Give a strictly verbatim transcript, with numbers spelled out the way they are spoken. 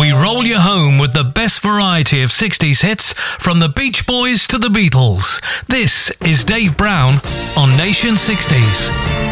We roll you home with the best variety of sixties hits from the Beach Boys to the Beatles. This is Dave Brown on Nation sixties.